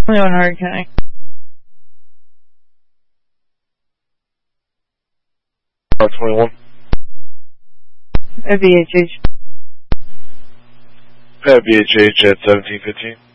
Only on Hardin County. R21. A VHH. VHH at 1715.